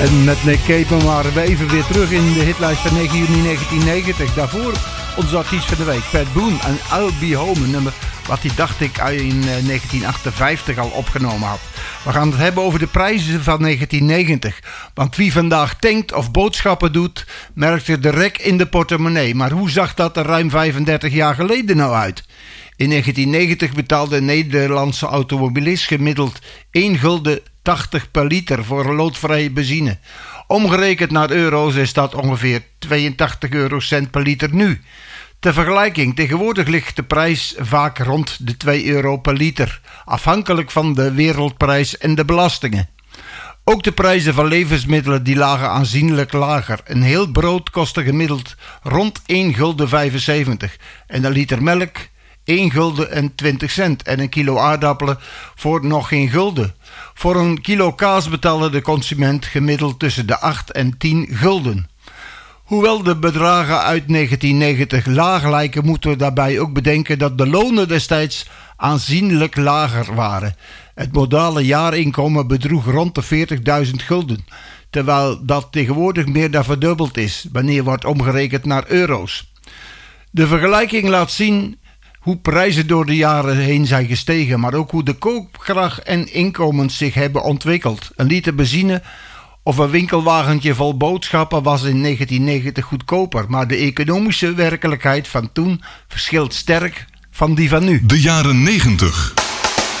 En met Nick Capen waren we even weer terug in de hitlijst van 9 juni 1990. Daarvoor onze artiest van de week, Pat Boone en I'll Be Home. Een nummer wat hij, dacht ik, in 1958 al opgenomen had. We gaan het hebben over de prijzen van 1990. Want wie vandaag tankt of boodschappen doet, merkte de rek in de portemonnee. Maar hoe zag dat er ruim 35 jaar geleden nou uit? In 1990 betaalde een Nederlandse automobilist gemiddeld 1,80 gulden per liter voor loodvrije benzine. Omgerekend naar euro's is dat ongeveer 82 eurocent per liter nu. Ter vergelijking, tegenwoordig ligt de prijs vaak rond de 2 euro per liter, afhankelijk van de wereldprijs en de belastingen. Ook de prijzen van levensmiddelen die lagen aanzienlijk lager. Een heel brood kostte gemiddeld rond 1,75 gulden en een liter melk 1 gulden en 20 cent en een kilo aardappelen voor nog geen gulden. Voor een kilo kaas betaalde de consument gemiddeld tussen de 8 en 10 gulden. Hoewel de bedragen uit 1990 laag lijken, moeten we daarbij ook bedenken dat de lonen destijds aanzienlijk lager waren. Het modale jaarinkomen bedroeg rond de 40.000 gulden, terwijl dat tegenwoordig meer dan verdubbeld is, wanneer wordt omgerekend naar euro's. De vergelijking laat zien hoe prijzen door de jaren heen zijn gestegen, maar ook hoe de koopkracht en inkomens zich hebben ontwikkeld. Een liter benzine of een winkelwagentje vol boodschappen was in 1990 goedkoper, maar de economische werkelijkheid van toen verschilt sterk van die van nu. De jaren 90.